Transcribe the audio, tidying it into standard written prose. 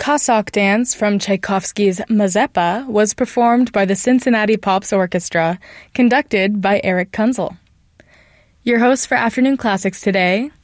Cossack dance from Tchaikovsky's Mazeppa was performed by the Cincinnati Pops Orchestra, conducted by Eric Kunzel. Your host for Afternoon Classics today